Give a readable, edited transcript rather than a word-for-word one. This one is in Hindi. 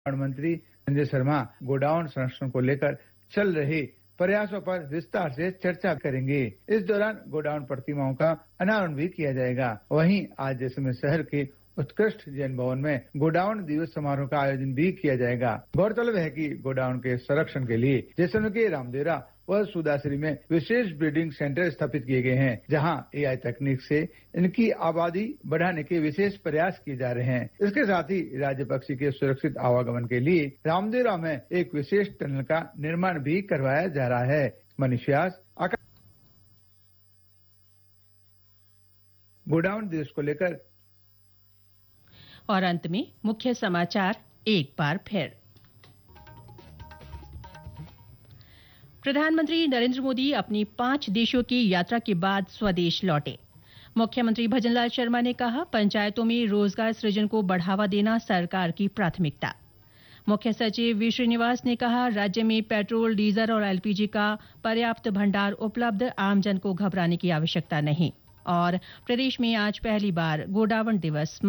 मंत्री संजय शर्मा गोडाउन संरक्षण को लेकर चल रहे प्रयासों पर विस्तार से चर्चा करेंगे। इस दौरान गोडाउन प्रतिमाओं का अनावरण भी किया जाएगा। वहीं आज जैसलमेर शहर के उत्कृष्ट जैन भवन में गोडाउन दिवस समारोह का आयोजन भी किया जाएगा। गौरतलब है कि गोडाउन के संरक्षण के लिए जैसलमेर के रामदेवरा व सुदासरी में विशेष ब्रीडिंग सेंटर स्थापित किए गए हैं, जहां AI तकनीक से इनकी आबादी बढ़ाने के विशेष प्रयास किए जा रहे हैं। इसके साथ ही राज्य पक्षी के सुरक्षित आवागमन के लिए रामदेवरा में एक विशेष टनल का निर्माण भी करवाया जा रहा है। मनीष व्यास, गोडाउन दिवस को लेकर। और अंत में मुख्य समाचार एक बार फिर। प्रधानमंत्री नरेंद्र मोदी अपनी 5 देशों की यात्रा के बाद स्वदेश लौटे। मुख्यमंत्री भजनलाल शर्मा ने कहा, पंचायतों में रोजगार सृजन को बढ़ावा देना सरकार की प्राथमिकता। मुख्य सचिव वी श्रीनिवास ने कहा, राज्य में पेट्रोल, डीजल और LPG का पर्याप्त भंडार उपलब्ध, आमजन को घबराने की आवश्यकता नहीं। और प्रदेश में आज पहली बार गोडावण दिवस